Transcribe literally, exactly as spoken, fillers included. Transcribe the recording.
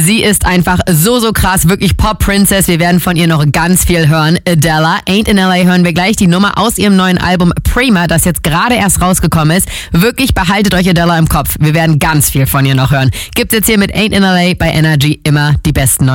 Sie ist einfach so, so krass. Wirklich Pop-Princess. Wir werden von ihr noch ganz viel hören. Adele, Ain't in L A hören wir gleich. Die Nummer aus ihrem neuen Album Prima, das jetzt gerade erst rausgekommen ist. Wirklich behaltet euch Adele im Kopf. Wir werden ganz viel von ihr noch hören. Gibt's jetzt hier mit Ain't in L A bei Energy immer die besten neuen